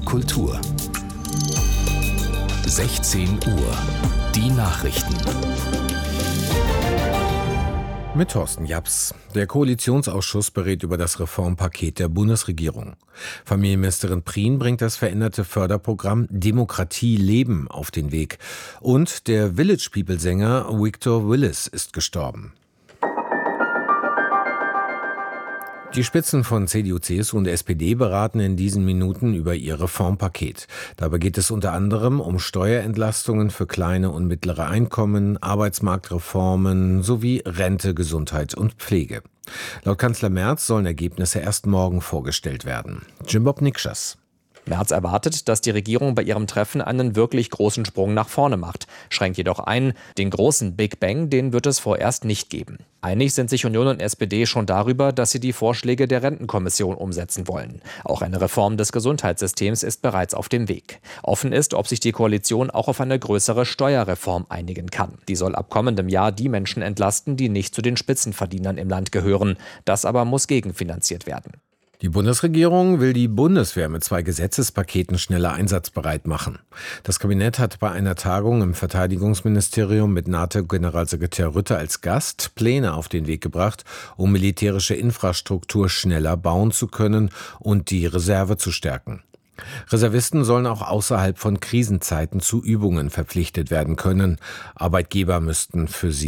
Kultur. 16 Uhr. Die Nachrichten. Mit Thorsten Japs. Der Koalitionsausschuss berät über das Reformpaket der Bundesregierung. Familienministerin Prien bringt das veränderte Förderprogramm Demokratie leben auf den Weg. Und der Village People-Sänger Victor Willis ist gestorben. Die Spitzen von CDU, CSU und SPD beraten in diesen Minuten über ihr Reformpaket. Dabei geht es unter anderem um Steuerentlastungen für kleine und mittlere Einkommen, Arbeitsmarktreformen sowie Rente, Gesundheit und Pflege. Laut Kanzler Merz sollen Ergebnisse erst morgen vorgestellt werden. Jim-Bob Nikschas. Merz erwartet, dass die Regierung bei ihrem Treffen einen wirklich großen Sprung nach vorne macht, schränkt jedoch ein, den großen Big Bang, den wird es vorerst nicht geben. Einig sind sich Union und SPD schon darüber, dass sie die Vorschläge der Rentenkommission umsetzen wollen. Auch eine Reform des Gesundheitssystems ist bereits auf dem Weg. Offen ist, ob sich die Koalition auch auf eine größere Steuerreform einigen kann. Die soll ab kommendem Jahr die Menschen entlasten, die nicht zu den Spitzenverdienern im Land gehören. Das aber muss gegenfinanziert werden. Die Bundesregierung will die Bundeswehr mit 2 Gesetzespaketen schneller einsatzbereit machen. Das Kabinett hat bei einer Tagung im Verteidigungsministerium mit NATO-Generalsekretär Rutte als Gast Pläne auf den Weg gebracht, um militärische Infrastruktur schneller bauen zu können und die Reserve zu stärken. Reservisten sollen auch außerhalb von Krisenzeiten zu Übungen verpflichtet werden können. Arbeitgeber müssten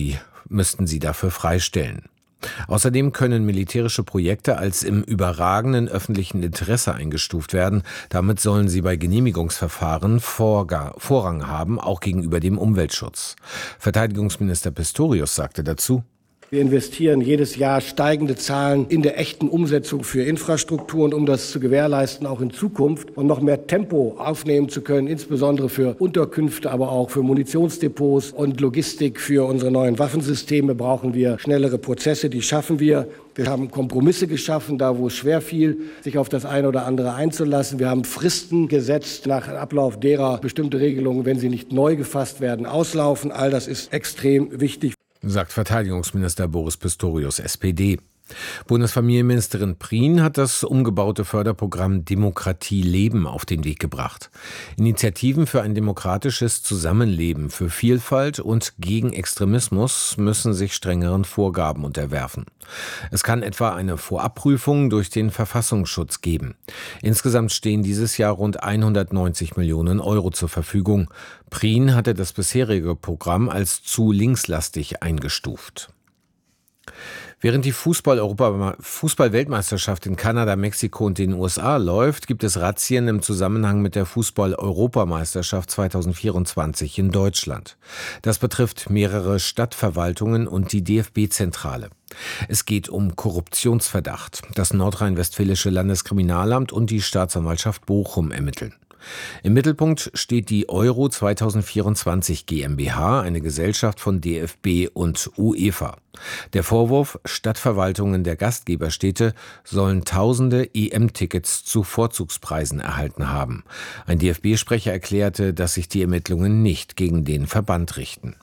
sie dafür freistellen. Außerdem können militärische Projekte als im überragenden öffentlichen Interesse eingestuft werden. Damit sollen sie bei Genehmigungsverfahren Vorrang haben, auch gegenüber dem Umweltschutz. Verteidigungsminister Pistorius sagte dazu: Wir investieren jedes Jahr steigende Zahlen in der echten Umsetzung für Infrastruktur, und um das zu gewährleisten, auch in Zukunft und noch mehr Tempo aufnehmen zu können, insbesondere für Unterkünfte, aber auch für Munitionsdepots und Logistik für unsere neuen Waffensysteme, brauchen wir schnellere Prozesse. Die schaffen wir. Wir haben Kompromisse geschaffen, da wo es schwer fiel, sich auf das eine oder andere einzulassen. Wir haben Fristen gesetzt, nach Ablauf derer bestimmte Regelungen, wenn sie nicht neu gefasst werden, auslaufen. All das ist extrem wichtig, sagt Verteidigungsminister Boris Pistorius, SPD. Bundesfamilienministerin Prien hat das umgebaute Förderprogramm Demokratie leben auf den Weg gebracht. Initiativen für ein demokratisches Zusammenleben, für Vielfalt und gegen Extremismus müssen sich strengeren Vorgaben unterwerfen. Es kann etwa eine Vorabprüfung durch den Verfassungsschutz geben. Insgesamt stehen dieses Jahr rund 190 Millionen Euro zur Verfügung. Prien hatte das bisherige Programm als zu linkslastig eingestuft. Während die Fußball-Weltmeisterschaft in Kanada, Mexiko und den USA läuft, gibt es Razzien im Zusammenhang mit der Fußball-Europameisterschaft 2024 in Deutschland. Das betrifft mehrere Stadtverwaltungen und die DFB-Zentrale. Es geht um Korruptionsverdacht. Das nordrhein-westfälische Landeskriminalamt und die Staatsanwaltschaft Bochum ermitteln. Im Mittelpunkt steht die Euro 2024 GmbH, eine Gesellschaft von DFB und UEFA. Der Vorwurf: Stadtverwaltungen der Gastgeberstädte sollen tausende EM-Tickets zu Vorzugspreisen erhalten haben. Ein DFB-Sprecher erklärte, dass sich die Ermittlungen nicht gegen den Verband richten.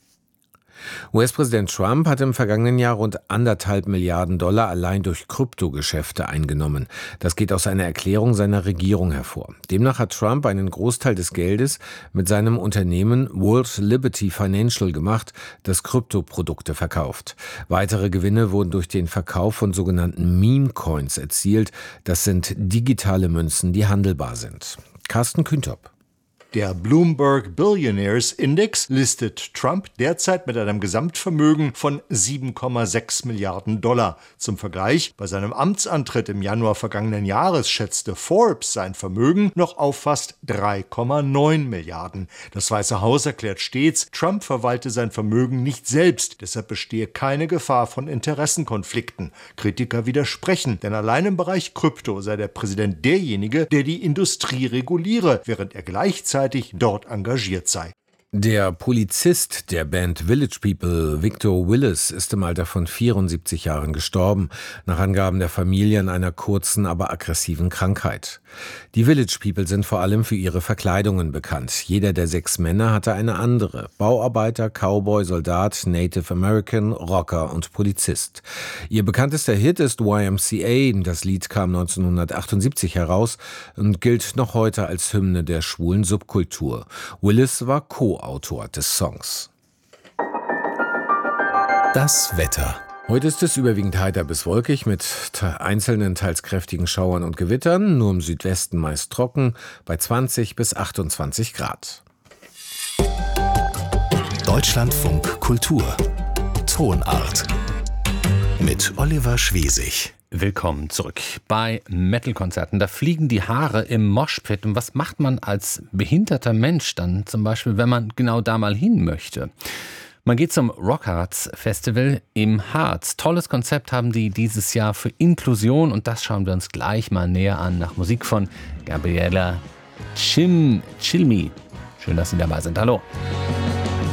US-Präsident Trump hat im vergangenen Jahr rund $1,5 Milliarden allein durch Kryptogeschäfte eingenommen. Das geht aus einer Erklärung seiner Regierung hervor. Demnach hat Trump einen Großteil des Geldes mit seinem Unternehmen World Liberty Financial gemacht, das Kryptoprodukte verkauft. Weitere Gewinne wurden durch den Verkauf von sogenannten Meme-Coins erzielt. Das sind digitale Münzen, die handelbar sind. Carsten Küntop. Der Bloomberg Billionaires Index listet Trump derzeit mit einem Gesamtvermögen von $7,6 Milliarden. Zum Vergleich, bei seinem Amtsantritt im Januar vergangenen Jahres schätzte Forbes sein Vermögen noch auf fast 3,9 Milliarden. Das Weiße Haus erklärt stets, Trump verwalte sein Vermögen nicht selbst, deshalb bestehe keine Gefahr von Interessenkonflikten. Kritiker widersprechen, denn allein im Bereich Krypto sei der Präsident derjenige, der die Industrie reguliere, während er gleichzeitig dort engagiert sei. Der Polizist der Band Village People, Victor Willis, ist im Alter von 74 Jahren gestorben, nach Angaben der Familie an einer kurzen, aber aggressiven Krankheit. Die Village People sind vor allem für ihre Verkleidungen bekannt. Jeder der 6 Männer hatte eine andere: Bauarbeiter, Cowboy, Soldat, Native American, Rocker und Polizist. Ihr bekanntester Hit ist YMCA. Das Lied kam 1978 heraus und gilt noch heute als Hymne der schwulen Subkultur. Willis war Co-Autor des Songs. Das Wetter. Heute ist es überwiegend heiter bis wolkig mit einzelnen teils kräftigen Schauern und Gewittern, nur im Südwesten meist trocken, bei 20 bis 28 Grad. Deutschlandfunk Kultur. Tonart. Mit Oliver Schwesig. Willkommen zurück bei Metal-Konzerten. Da fliegen die Haare im Moshpit. Und was macht man als behinderter Mensch dann zum Beispiel, wenn man genau da mal hin möchte? Man geht zum Rockharz Festival im Harz. Tolles Konzept haben die dieses Jahr für Inklusion und das schauen wir uns gleich mal näher an nach Musik von Gabriella Cilmi. Schön, dass Sie dabei sind. Hallo.